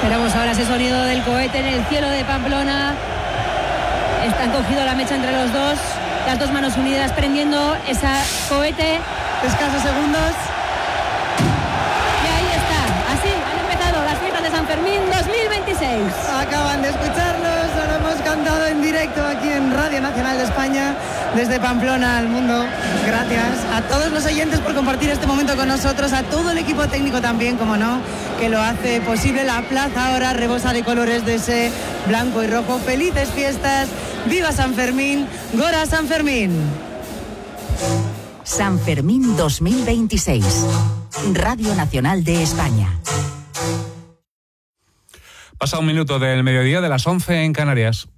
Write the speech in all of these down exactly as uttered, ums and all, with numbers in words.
Esperamos ahora ese sonido del cohete en el cielo de Pamplona. Están cogido la mecha entre los dos, las dos manos unidas prendiendo ese cohete. Escasos segundos. Y ahí está, así han empezado las fiestas de San Fermín dos mil veintiséis. Acaban de escucharlos, lo hemos cantado en directo aquí en Radio Nacional de España, desde Pamplona al mundo. Gracias a todos los oyentes por compartir este momento con nosotros, a todo el equipo técnico también, como no, que lo hace posible. La plaza ahora rebosa de colores de ese blanco y rojo. Felices fiestas, viva San Fermín, Gora San Fermín. San Fermín dos mil veintiséis, Radio Nacional de España. Pasa un minuto del mediodía, de las once en Canarias.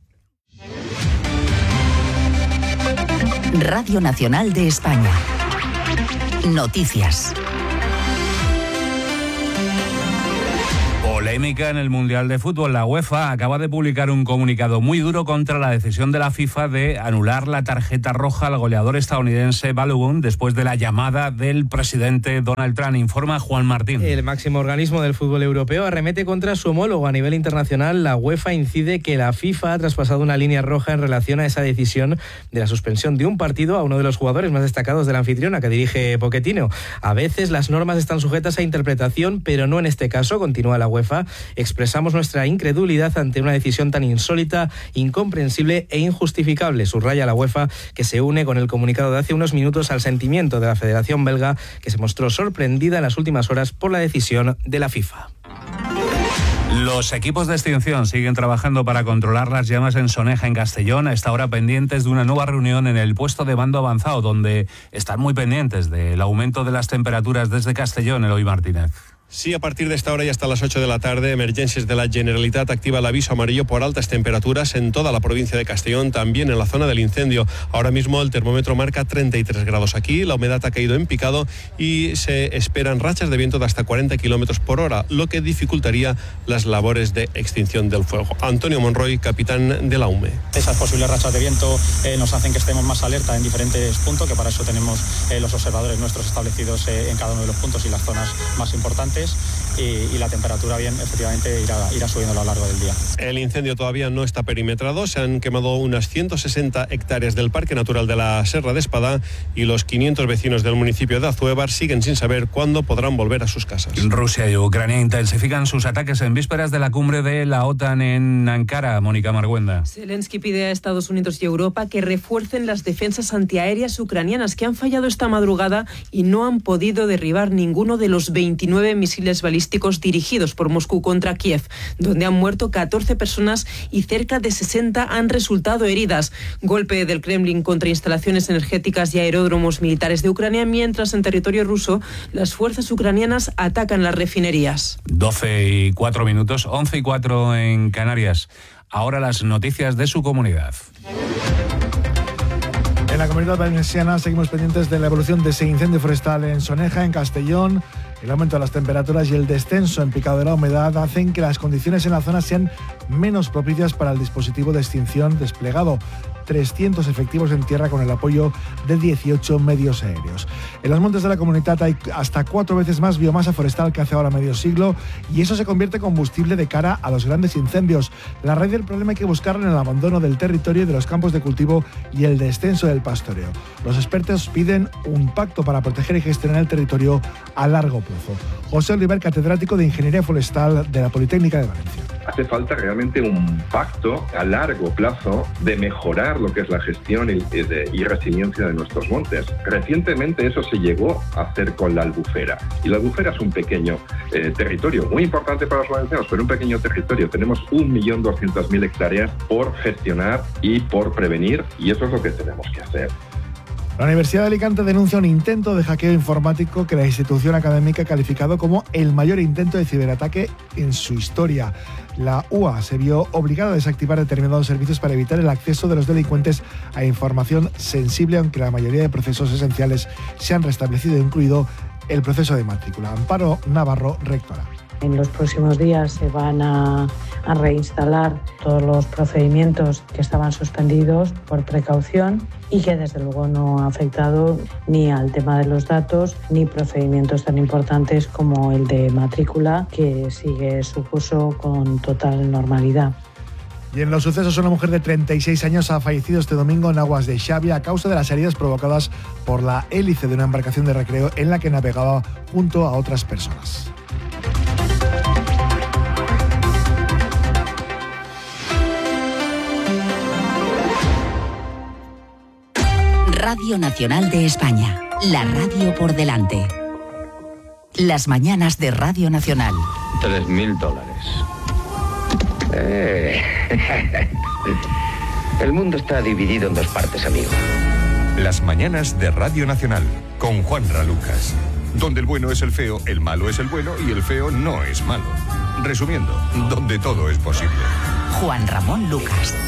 Radio Nacional de España. Noticias. Polémica en el Mundial de Fútbol. La UEFA acaba de publicar un comunicado muy duro contra la decisión de la FIFA de anular la tarjeta roja al goleador estadounidense Balogun después de la llamada del presidente Donald Trump. Informa Juan Martín. El máximo organismo del fútbol europeo arremete contra su homólogo a nivel internacional. La UEFA incide que la FIFA ha traspasado una línea roja en relación a esa decisión de la suspensión de un partido a uno de los jugadores más destacados de la anfitriona que dirige Pochettino. A veces las normas están sujetas a interpretación, pero no en este caso, continúa la UEFA. Expresamos nuestra incredulidad ante una decisión tan insólita, incomprensible e injustificable, subraya la UEFA, que se une con el comunicado de hace unos minutos al sentimiento de la Federación Belga, que se mostró sorprendida en las últimas horas por la decisión de la FIFA. Los equipos de extinción siguen trabajando para controlar las llamas en Soneja, en Castellón, a esta hora pendientes de una nueva reunión en el puesto de mando avanzado, donde están muy pendientes del aumento de las temperaturas. Desde Castellón, Eloy Martínez. Sí, a partir de esta hora y hasta las ocho de la tarde, Emergencias de la Generalitat activa el aviso amarillo por altas temperaturas en toda la provincia de Castellón, también en la zona del incendio. Ahora mismo el termómetro marca treinta y tres grados aquí, la humedad ha caído en picado y se esperan rachas de viento de hasta cuarenta kilómetros por hora, lo que dificultaría las labores de extinción del fuego. Antonio Monroy, capitán de la U M E. Esas posibles rachas de viento eh, nos hacen que estemos más alerta en diferentes puntos, que para eso tenemos eh, los observadores nuestros establecidos eh, en cada uno de los puntos y las zonas más importantes. Y, y la temperatura bien efectivamente irá, irá subiendo a lo largo del día. El incendio todavía no está perimetrado, se han quemado unas ciento sesenta hectáreas del Parque Natural de la Serra de Espadá y los quinientos vecinos del municipio de Azuévar siguen sin saber cuándo podrán volver a sus casas. Rusia y Ucrania intensifican sus ataques en vísperas de la cumbre de la OTAN en Ankara. Mónica Marguenda. Zelensky pide a Estados Unidos y Europa que refuercen las defensas antiaéreas ucranianas que han fallado esta madrugada y no han podido derribar ninguno de los veintinueve misiles balísticos dirigidos por Moscú contra Kiev, donde han muerto catorce personas y cerca de sesenta han resultado heridas. Golpe del Kremlin contra instalaciones energéticas y aeródromos militares de Ucrania, mientras en territorio ruso las fuerzas ucranianas atacan las refinerías. doce y cuatro minutos, once y cuatro en Canarias. Ahora las noticias de su comunidad. En la comunidad valenciana seguimos pendientes de la evolución de ese incendio forestal en Soneja, en Castellón. El aumento de las temperaturas y el descenso en picado de la humedad hacen que las condiciones en la zona sean menos propicias para el dispositivo de extinción desplegado. trescientos efectivos en tierra con el apoyo de dieciocho medios aéreos. En los montes de la comunidad hay hasta cuatro veces más biomasa forestal que hace ahora medio siglo y eso se convierte en combustible de cara a los grandes incendios. La raíz del problema hay que buscarla en el abandono del territorio y de los campos de cultivo y el descenso del pastoreo. Los expertos piden un pacto para proteger y gestionar el territorio a largo plazo. José Oliver, catedrático de Ingeniería Forestal de la Politécnica de Valencia. Hace falta realmente un pacto a largo plazo de mejorar lo que es la gestión y, de, y resiliencia de nuestros montes. Recientemente eso se llegó a hacer con la Albufera. Y la Albufera es un pequeño eh, territorio, muy importante para los valencianos, pero un pequeño territorio. Tenemos un millón doscientas mil hectáreas por gestionar y por prevenir, y eso es lo que tenemos que hacer. La Universidad de Alicante denuncia un intento de hackeo informático que la institución académica ha calificado como el mayor intento de ciberataque en su historia. La U A se vio obligada a desactivar determinados servicios para evitar el acceso de los delincuentes a información sensible, aunque la mayoría de procesos esenciales se han restablecido, incluido el proceso de matrícula. Amparo Navarro, rectora. En los próximos días se van a, a reinstalar todos los procedimientos que estaban suspendidos por precaución y que desde luego no ha afectado ni al tema de los datos ni procedimientos tan importantes como el de matrícula, que sigue su curso con total normalidad. Y en los sucesos, una mujer de treinta y seis años ha fallecido este domingo en aguas de Xavia a causa de las heridas provocadas por la hélice de una embarcación de recreo en la que navegaba junto a otras personas. Radio Nacional de España, la radio por delante. Las mañanas de Radio Nacional. Tres mil dólares. Eh. El mundo está dividido en dos partes, amigo. Las mañanas de Radio Nacional, con Juanra Lucas. Donde el bueno es el feo, el malo es el bueno y el feo no es malo. Resumiendo, donde todo es posible. Juan Ramón Lucas.